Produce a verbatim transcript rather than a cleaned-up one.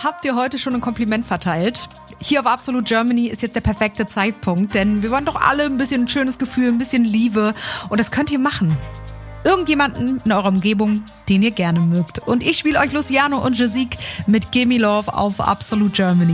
habt ihr heute schon ein Kompliment verteilt? Hier auf Absolute Germany ist jetzt der perfekte Zeitpunkt, denn wir wollen doch alle ein bisschen ein schönes Gefühl, ein bisschen Liebe und das könnt ihr machen. Irgendjemanden in eurer Umgebung, den ihr gerne mögt. Und ich spiele euch Luciano und Jessique mit Gimme Love auf Absolute Germany.